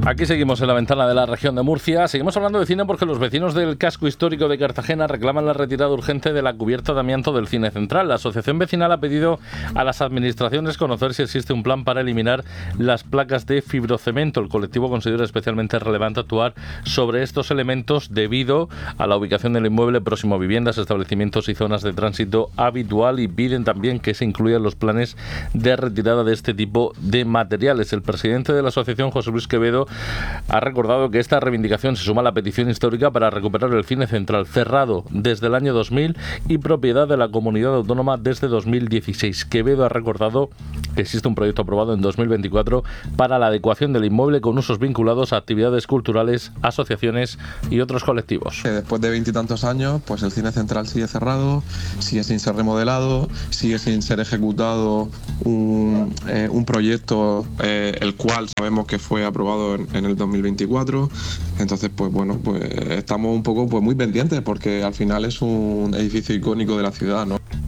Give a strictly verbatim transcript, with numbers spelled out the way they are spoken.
Aquí seguimos en la ventana de la región de Murcia. Seguimos hablando de cine porque los vecinos del casco histórico de Cartagena reclaman la retirada urgente de la cubierta de amianto del cine central. La asociación vecinal ha pedido a las administraciones conocer si existe un plan para eliminar las placas de fibrocemento. El colectivo considera especialmente relevante actuar sobre estos elementos debido a la ubicación del inmueble próximo a viviendas, establecimientos y zonas de tránsito habitual, y piden también que se incluyan los planes de retirada de este tipo de materiales. El presidente de la asociación, José Luis Quevedo, ha recordado que esta reivindicación se suma a la petición histórica para recuperar el cine central, cerrado desde el año dos mil y propiedad de la comunidad autónoma desde dos mil dieciséis. Quevedo ha recordado que existe un proyecto aprobado en dos mil veinticuatro para la adecuación del inmueble con usos vinculados a actividades culturales, asociaciones y otros colectivos. Después de veintitantos años, pues el cine central sigue cerrado, sigue sin ser remodelado, sigue sin ser ejecutado un, eh, un proyecto eh, el cual sabemos que fue aprobado en, en el dos mil veinticuatro. Entonces, pues bueno, pues estamos un poco pues muy pendientes porque al final es un edificio icónico de la ciudad, ¿no?